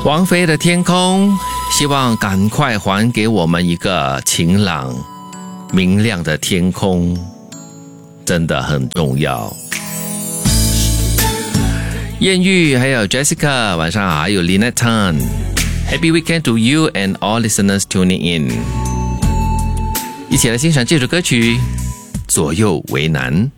王菲的天空，希望赶快还给我们一个晴朗明亮的天空，真的很重要。艳遇还有 Jessica 晚上好，还有 Lynette Tan， Happy weekend to you and all listeners tuning in。 一起来欣赏这首歌曲，左右为难。